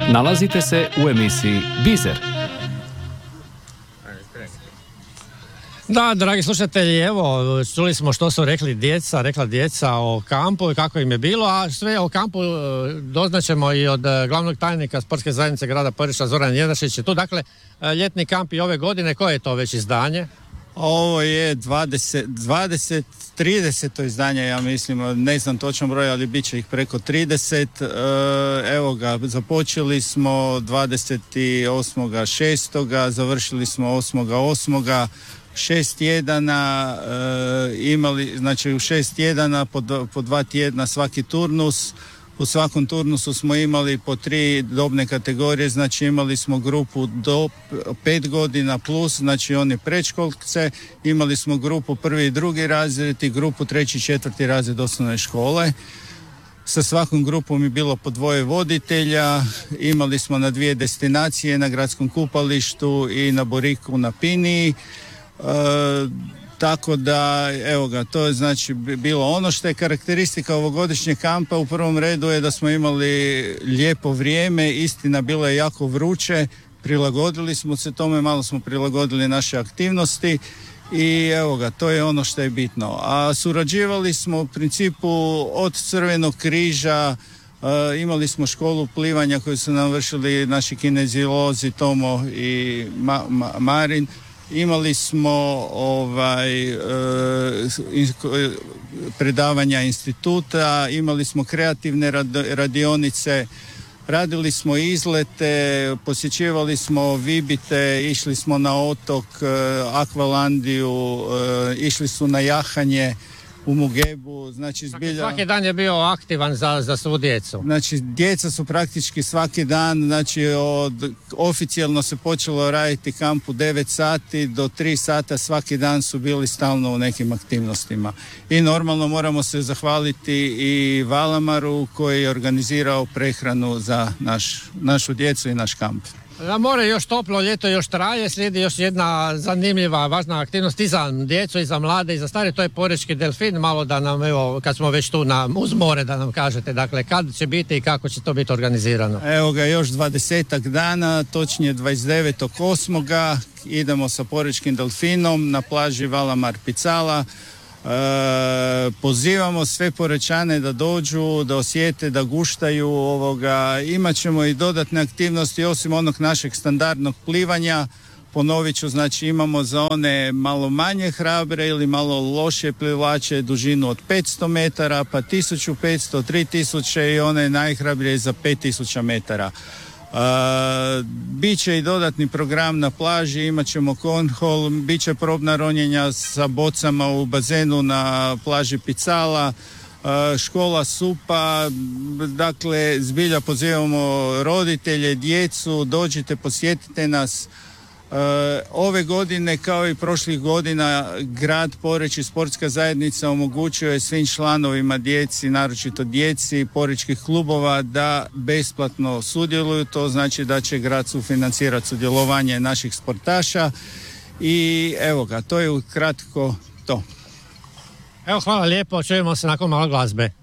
Nalazite se u emisiji Biser. Da, dragi slušatelji, evo, čuli smo što su rekla djeca o kampu i kako im je bilo, a sve o kampu doznaćemo i od glavnog tajnika Sportske zajednice grada Poreča, Zoran Jedašić je tu. Dakle, ljetni kamp i ove godine, koje je to već izdanje? Ovo je 30. izdanje, ja mislim, ne znam točan broj, ali bit će ih preko 30. Evo ga, započeli smo 28.6. završili smo 8.8. 6 tjedana imali, znači u 6 tjedana po 2 tjedna svaki turnus. U svakom turnusu smo imali po 3 dobne kategorije, znači imali smo grupu do 5 godina plus, znači oni predškolce, imali smo grupu 1. i 2. razred i grupu 3. i 4. razred osnovne škole. Sa svakom grupom je bilo po 2 voditelja, imali smo na 2 destinacije, na gradskom kupalištu i na Boriku na Piniji. Tako da, evo ga, to je znači bilo ono što je karakteristika ovogodišnjeg kampa. U prvom redu je da smo imali lijepo vrijeme, istina bilo je jako vruće, prilagodili smo se tome, malo smo prilagodili naše aktivnosti i evo ga, to je ono što je bitno. A surađivali smo u principu od Crvenog križa, imali smo školu plivanja koju su nam vršili naši kineziolozi Tomo i Marin. Imali smo predavanja instituta, imali smo kreativne radionice, radili smo izlete, posjećivali smo Vibite, išli smo na otok Akvalandiju, išli su na jahanje u Mugebu, znači zbilja... Svaki dan je bio aktivan za svu djecu. Znači, djeca su praktički svaki dan, znači oficijalno se počelo raditi kamp u 9 sati, do 3 sata svaki dan su bili stalno u nekim aktivnostima. I normalno moramo se zahvaliti i Valamaru koji je organizirao prehranu za našu djecu i naš kamp. Na more još toplo, ljeto još traje, slijedi još jedna zanimljiva, važna aktivnost i za djecu, i za mlade, i za stare, to je Porečki delfin. Malo da nam, evo, kad smo već tu uz more, da nam kažete, dakle, kad će biti i kako će to biti organizirano. Evo ga, još 20 dana, točnije 29.8. idemo sa Porečkim delfinom na plaži Valamar Picala. Pozivamo sve Porečane da dođu, da osjete, da guštaju ovoga. Imat ćemo i dodatne aktivnosti osim onog našeg standardnog plivanja. Ponovit ću, znači imamo za one malo manje hrabre ili malo loše plivače dužinu od 500 metara, pa 1500, 3000 i one najhrabrije za 5000 metara. Biće i dodatni program na plaži, imat ćemo konhol, bit će probna ronjenja sa bocama u bazenu na plaži Picala, škola supa, dakle zbilja pozivamo roditelje, djecu, dođite, posjetite nas. Ove godine kao i prošlih godina grad Poreč i Sportska zajednica omogućuje svim članovima djeci, naročito djeci porečkih klubova da besplatno sudjeluju. To znači da će grad sufinancirati sudjelovanje naših sportaša i evo ga, to je ukratko to. Evo, hvala lijepo, čujemo se nakon malo glazbe.